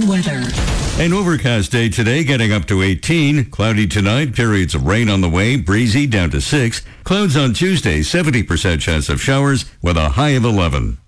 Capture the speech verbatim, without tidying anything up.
weather. An overcast day today, getting up to eighteen. Cloudy tonight, periods of rain on the way, breezy down to six. Clouds on Tuesday, seventy percent chance of showers with a high of eleven.